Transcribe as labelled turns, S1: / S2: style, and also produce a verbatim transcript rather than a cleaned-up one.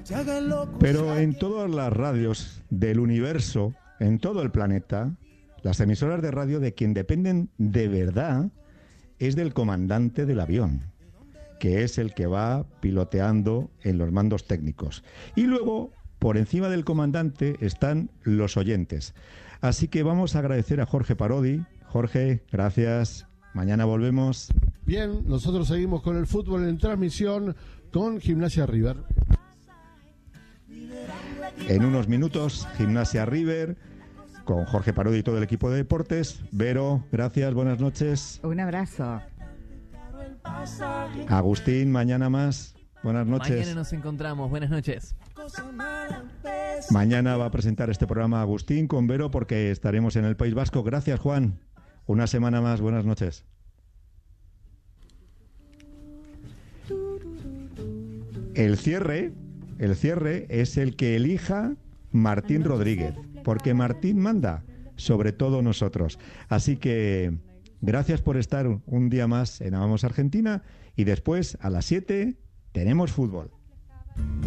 S1: Pero en todas las radios del universo, en todo el planeta, las emisoras de radio de quien dependen de verdad es del comandante del avión, que es el que va piloteando en los mandos técnicos. Y luego, por encima del comandante, están los oyentes. Así que vamos a agradecer a Jorge Parodi. Jorge, gracias. Mañana volvemos.
S2: Bien, nosotros seguimos con el fútbol en transmisión con Gimnasia River.
S1: En unos minutos, Gimnasia River, con Jorge Parodi y todo el equipo de deportes. Vero, gracias, buenas noches.
S3: Un abrazo.
S1: Agustín, mañana más. Buenas noches.
S4: Mañana nos encontramos, buenas noches.
S1: Mañana va a presentar este programa Agustín con Vero porque estaremos en el País Vasco. Gracias, Juan. Una semana más, buenas noches. El cierre, el cierre es el que elija Martín Rodríguez, porque Martín manda sobre todo nosotros. Así que gracias por estar un día más en Amamos Argentina y después a las siete tenemos fútbol.